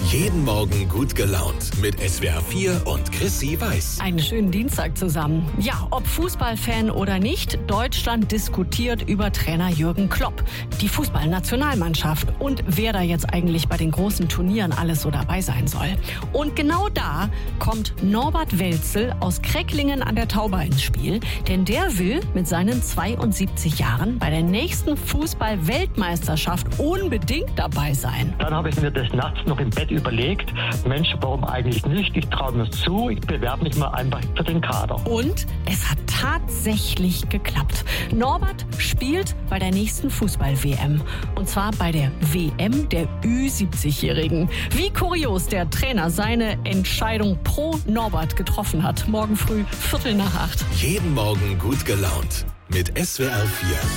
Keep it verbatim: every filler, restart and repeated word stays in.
Jeden Morgen gut gelaunt mit S W R vier und Chrissy Weiß. Einen schönen Dienstag zusammen. Ja, ob Fußballfan oder nicht, Deutschland diskutiert über Trainer Jürgen Klopp, die Fußballnationalmannschaft und wer da jetzt eigentlich bei den großen Turnieren alles so dabei sein soll. Und genau da kommt Norbert Welzel aus Krecklingen an der Tauber ins Spiel, denn der will mit seinen zweiundsiebzig Jahren bei der nächsten Fußball-Weltmeisterschaft unbedingt dabei sein. Dann habe ich mir das nachts noch im Bett überlegt, Mensch, warum eigentlich nicht? Ich traue mir zu, ich bewerbe mich mal einfach für den Kader. Und es hat tatsächlich geklappt. Norbert spielt bei der nächsten Fußball-W M. Und zwar bei der W M der Ü siebzig-Jährigen. Wie kurios der Trainer seine Entscheidung pro Norbert getroffen hat. Morgen früh, Viertel nach acht. Jeden Morgen gut gelaunt mit S W R vier.